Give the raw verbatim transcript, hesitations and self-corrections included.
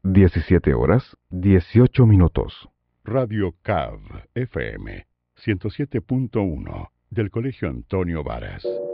diecisiete horas, dieciocho minutos. Radio C A V F M ciento siete punto uno del Colegio Antonio Varas.